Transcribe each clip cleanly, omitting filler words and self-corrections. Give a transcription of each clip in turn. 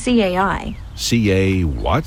CAI. CA what?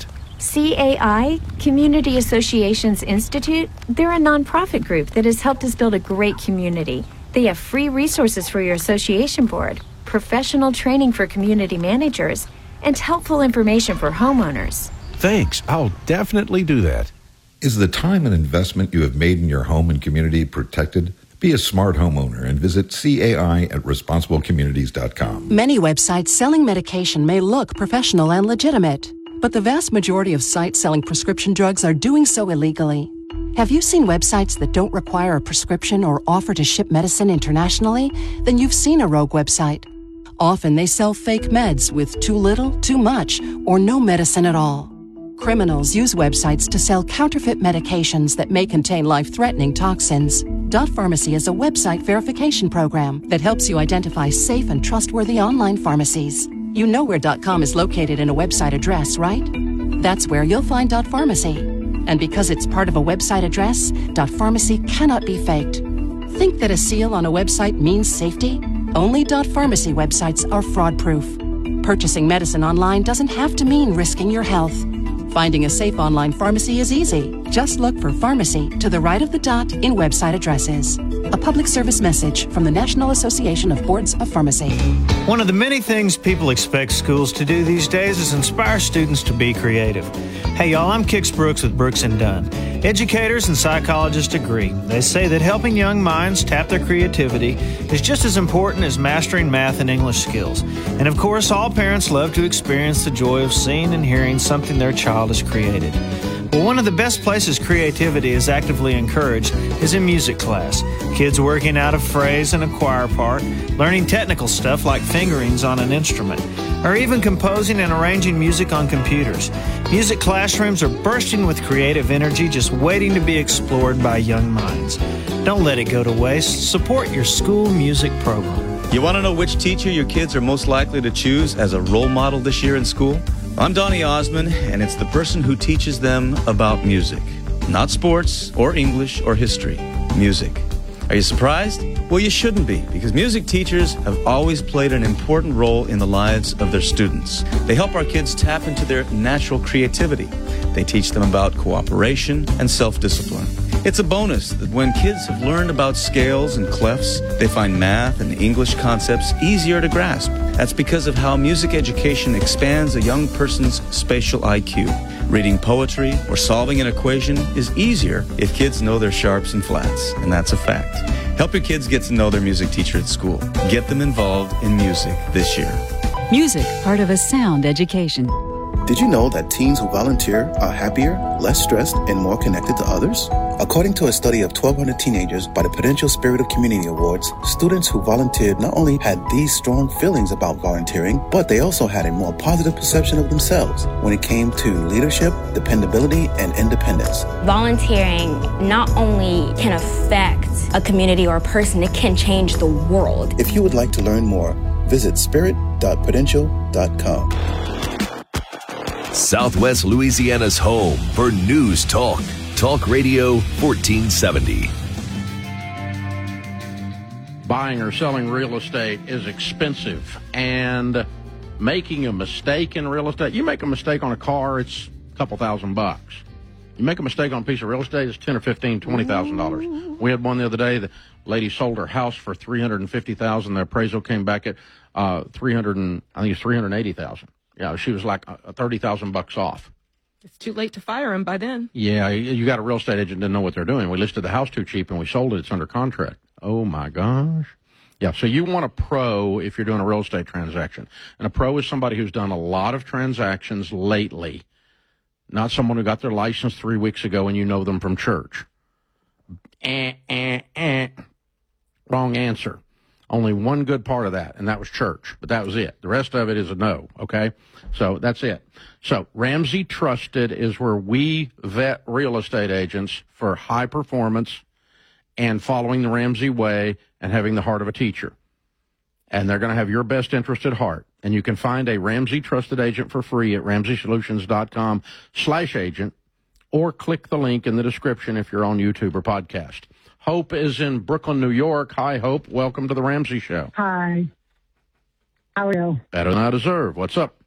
CAI, Community Associations Institute, they're a nonprofit group that has helped us build a great community. They have free resources for your association board, professional training for community managers, and helpful information for homeowners. Thanks. I'll definitely do that. Is the time and investment you have made in your home and community protected? Be a smart homeowner and visit CAI at responsiblecommunities.com. Many websites selling medication may look professional and legitimate, but the vast majority of sites selling prescription drugs are doing so illegally. Have you seen websites that don't require a prescription or offer to ship medicine internationally? Then you've seen a rogue website. Often they sell fake meds with too little, too much, or no medicine at all. Criminals use websites to sell counterfeit medications that may contain life-threatening toxins. Dot Pharmacy is a website verification program that helps you identify safe and trustworthy online pharmacies. You know where .com is located in a website address, right? That's where you'll find Dot Pharmacy. And because it's part of a website address, Dot Pharmacy cannot be faked. Think that a seal on a website means safety? Only Dot Pharmacy websites are fraud-proof. Purchasing medicine online doesn't have to mean risking your health. Finding a safe online pharmacy is easy. Just look for pharmacy to the right of the dot in website addresses. A public service message from the National Association of Boards of Pharmacy. One of the many things people expect schools to do these days is inspire students to be creative. Hey y'all, I'm Kix Brooks with Brooks & Dunn. Educators and psychologists agree. They say that helping young minds tap their creativity is just as important as mastering math and English skills. And of course, all parents love to experience the joy of seeing and hearing something their child has created. Well, one of the best places creativity is actively encouraged is in music class. Kids working out a phrase in a choir part, learning technical stuff like fingerings on an instrument, or even composing and arranging music on computers. Music classrooms are bursting with creative energy just waiting to be explored by young minds. Don't let it go to waste. Support your school music program. You want to know which teacher your kids are most likely to choose as a role model this year in school? I'm Donnie Osmond, and it's the person who teaches them about music. Not sports, or English, or history. Music. Are you surprised? Well, you shouldn't be, because music teachers have always played an important role in the lives of their students. They help our kids tap into their natural creativity. They teach them about cooperation and self-discipline. It's a bonus that when kids have learned about scales and clefs, they find math and English concepts easier to grasp. That's because of how music education expands a young person's spatial IQ. Reading poetry or solving an equation is easier if kids know their sharps and flats, and that's a fact. Help your kids get to know their music teacher at school. Get them involved in music this year. Music, part of a sound education. Did you know that teens who volunteer are happier, less stressed, and more connected to others? According to a study of 1,200 teenagers by the Prudential Spirit of Community Awards, students who volunteered not only had these strong feelings about volunteering, but they also had a more positive perception of themselves when it came to leadership, dependability, and independence. Volunteering not only can affect a community or a person, it can change the world. If you would like to learn more, visit spirit.prudential.com. Southwest Louisiana's home for News Talk. Talk Radio 1470. Buying or selling real estate is expensive, and making a mistake in real estate, you make a mistake on a car, it's a couple $1,000. You make a mistake on a piece of real estate, it's $10,000 or $15,000, $20,000. We had one the other day. The lady sold her house for $350,000. The appraisal came back at $380,000. Yeah, she was like $30,000 off. It's too late to fire him by then. Yeah, you got a real estate agent didn't know what they're doing. We listed the house too cheap and we sold it. It's under contract. Oh my gosh. Yeah, so you want a pro if you're doing a real estate transaction. And a pro is somebody who's done a lot of transactions lately. Not someone who got their license 3 weeks ago and you know them from church. Wrong answer. Only one good part of that, and that was church. But that was it. The rest of it is a no, okay? So that's it. So Ramsey Trusted is where we vet real estate agents for high performance and following the Ramsey way and having the heart of a teacher. And they're going to have your best interest at heart. And you can find a Ramsey Trusted agent for free at RamseySolutions.com/agent, or click the link in the description if you're on YouTube or podcast. Hope is in Brooklyn, New York. Hi, Hope. Welcome to the Ramsey Show. Hi. How are you? Better than I deserve. What's up?